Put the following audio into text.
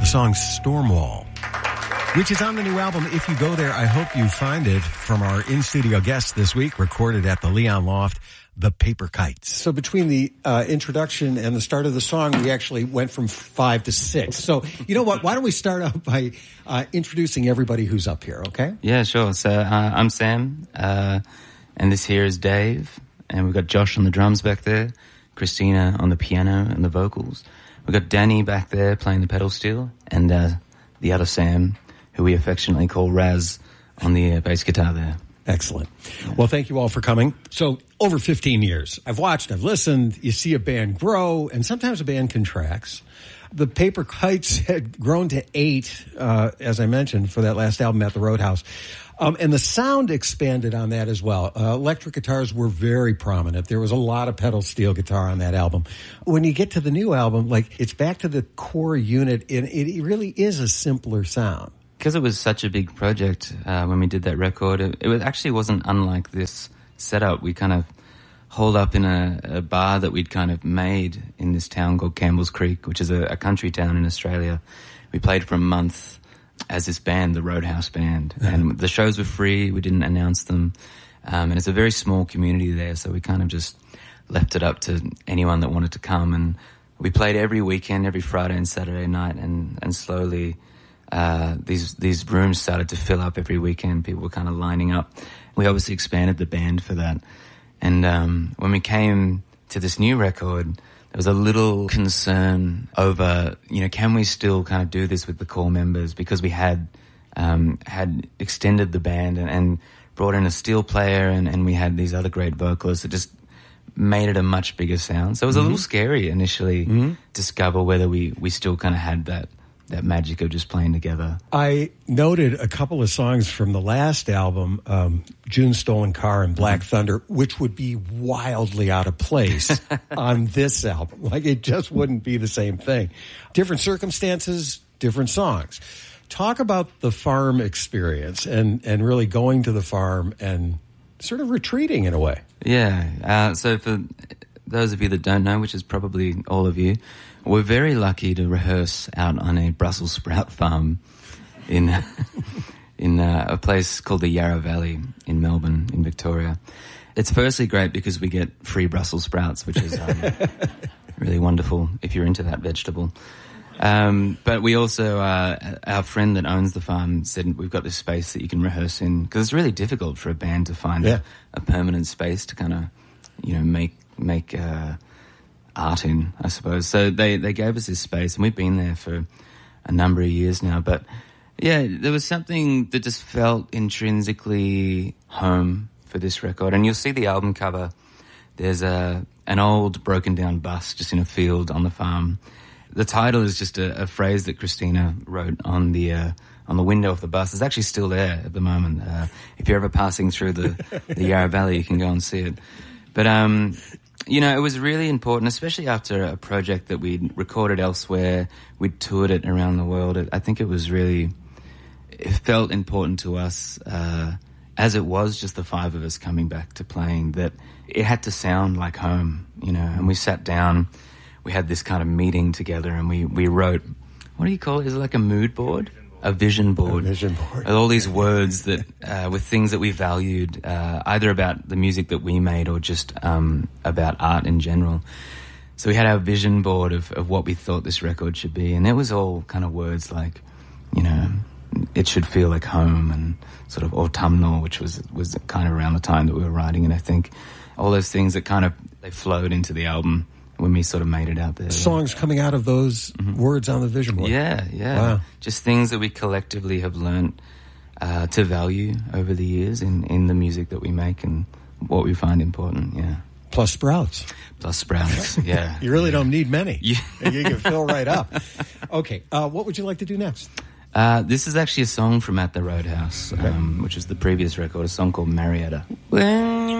song Stormwall, which is on the new album. If you go there, I hope you find it, from our in-studio guest this week, recorded at the Leon Loft, The Paper Kites. So between the introduction and the start of the song, we actually went from 5 to 6. So, you know what? Why don't we start out by introducing everybody who's up here, okay? Yeah, sure. So I'm Sam, and this here is Dave, and we've got Josh on the drums back there, Christina on the piano and the vocals. We've got Danny back there playing the pedal steel, and the other Sam, who we affectionately call Raz, on the bass guitar there. Excellent. Well, thank you all for coming. So, over 15 years, I've watched, I've listened, you see a band grow, and sometimes a band contracts. The Paper Kites had grown to 8, as I mentioned, for that last album at the Roadhouse. And the sound expanded on that as well. Electric guitars were very prominent. There was a lot of pedal steel guitar on that album. When you get to the new album, like, it's back to the core unit, and it really is a simpler sound. Because it was such a big project when we did that record, it actually wasn't unlike this setup. We kind of holed up in a bar that we'd kind of made in this town called Campbell's Creek, which is a country town in Australia. We played for a month as this band, the Roadhouse Band. And the shows were free, we didn't announce them. And it's a very small community there, so we kind of just left it up to anyone that wanted to come. And we played every weekend, every Friday and Saturday night, and slowly these rooms started to fill up every weekend. People were kind of lining up. We obviously expanded the band for that. And when we came to this new record, there was a little concern over, can we still kind of do this with the core members? Because we had extended the band and brought in a steel player, and we had these other great vocalists that just made it a much bigger sound. So it was a little scary initially to discover whether we still kind of had that magic of just playing together. I noted a couple of songs from the last album, June's Stolen Car and Black Thunder, which would be wildly out of place on this album. Like, it just wouldn't be the same thing. Different circumstances, different songs. Talk about the farm experience and really going to the farm and sort of retreating in a way. Yeah. So for those of you that don't know, which is probably all of you, we're very lucky to rehearse out on a Brussels sprout farm in a place called the Yarra Valley in Melbourne, in Victoria. It's firstly great because we get free Brussels sprouts, which is really wonderful if you're into that vegetable. But we also, our friend that owns the farm said we've got this space that you can rehearse in, because it's really difficult for a band to find a permanent space to kind of, make art in, I suppose. So they gave us this space, and we've been there for a number of years now. But yeah, there was something that just felt intrinsically home for this record. And you'll see the album cover. There's an old broken down bus just in a field on the farm. The title is just a phrase that Christina wrote on the window of the bus. It's actually still there at the moment. If you're ever passing through the Yarra Valley, you can go and see it. But it was really important, especially after a project that we'd recorded elsewhere. We'd toured it around the world. I think it felt important to us, as it was just the 5 of us coming back to playing, that it had to sound like home, and we sat down, we had this kind of meeting together, and we wrote, what do you call it? Is it like a mood board? A vision board. A vision board. With all these words that, with things that we valued, either about the music that we made or just about art in general. So we had our vision board of what we thought this record should be, and it was all kind of words like, it should feel like home, and sort of autumnal, which was kind of around the time that we were writing it, I think. All those things that kind of, they flowed into the album when we sort of made it out there. Songs coming out of those words on the vision board. Yeah. Wow. Just things that we collectively have learnt to value over the years in the music that we make and what we find important, yeah. Plus sprouts, yeah. You really don't need many. You can fill right up. Okay, what would you like to do next? This is actually a song from At the Roadhouse, which was the previous record, a song called Marietta. When